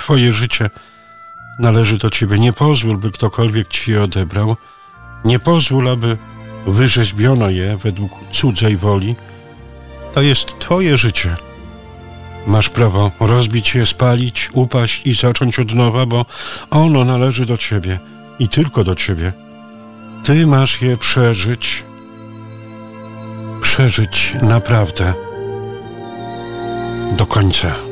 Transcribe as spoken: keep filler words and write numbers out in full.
Twoje życie należy do Ciebie. Nie pozwól, by ktokolwiek Ci je odebrał. Nie pozwól, aby wyrzeźbiono je według cudzej woli. To jest Twoje życie. Masz prawo rozbić je, spalić, upaść i zacząć od nowa, bo ono należy do Ciebie i tylko do Ciebie. Ty masz je przeżyć, przeżyć naprawdę do końca.